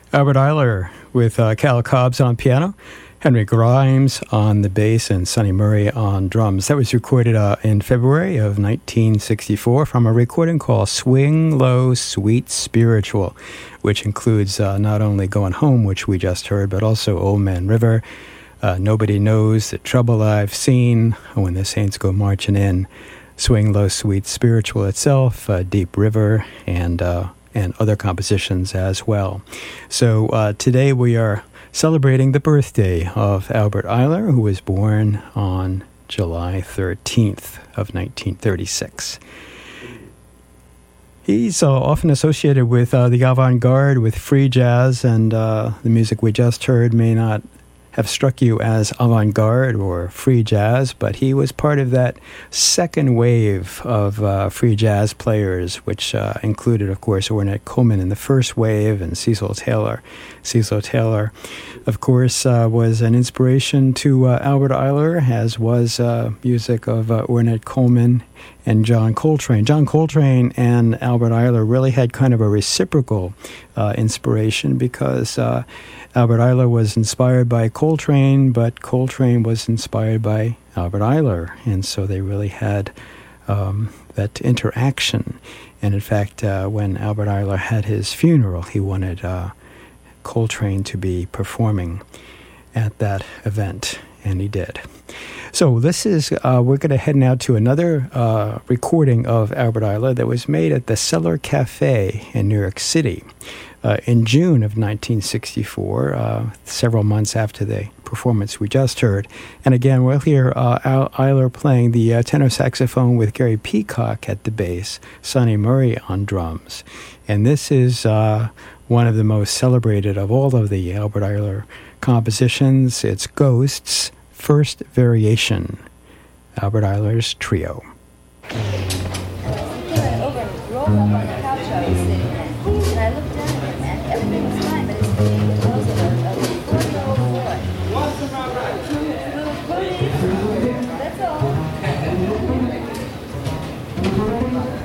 Albert Ayler with Cal Cobbs on piano, Henry Grimes on the bass, and Sonny Murray on drums. That was recorded in February of 1964 from a recording called Swing Low, Sweet Spiritual, which includes not only Going Home, which we just heard, but also Old Man River, Nobody Knows, The Trouble I've Seen, When the Saints Go Marching In, Swing Low, Sweet Spiritual itself, Deep River, and other compositions as well. So today we are celebrating the birthday of Albert Ayler, who was born on July 13th of 1936. He's often associated with the avant-garde, with free jazz, and the music we just heard may not have struck you as avant-garde or free jazz, but he was part of that second wave of free jazz players, which included, of course, Ornette Coleman in the first wave and Cecil Taylor. Cecil Taylor, of course, was an inspiration to Albert Ayler, as was music of Ornette Coleman and John Coltrane. John Coltrane and Albert Ayler really had kind of a reciprocal inspiration, because Albert Ayler was inspired by Coltrane, but Coltrane was inspired by Albert Ayler, and so they really had that interaction. And in fact, when Albert Ayler had his funeral, he wanted Coltrane to be performing at that event, and he did. So this is, we're going to head now to another recording of Albert Ayler that was made at the Cellar Cafe in New York City in June of 1964, several months after the performance we just heard. And again, we'll hear Ayler playing the tenor saxophone with Gary Peacock at the bass, Sonny Murray on drums. And this is one of the most celebrated of all of the Albert Ayler compositions. It's Ghost's First Variation, Albert Ayler's trio. That's all.